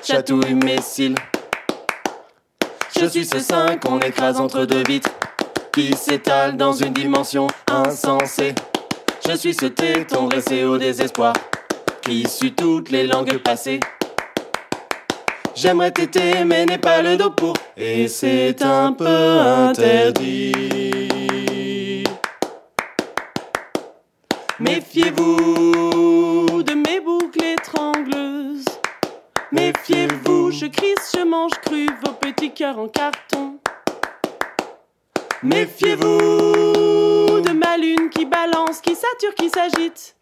chatouille mes cils. Je suis ce sein qu'on écrase entre deux vitres, qui s'étale dans une dimension insensée. Je suis ce téton dressé au désespoir, qui suit toutes les langues passées. J'aimerais téter mais n'ai pas le dos pour, et c'est un peu interdit. Méfiez-vous de mes boucles étrangleuses. Méfiez-vous, je crisse, je mange cru vos petits cœurs en carton. Méfiez-vous de ma lune qui balance, qui sature, qui s'agite.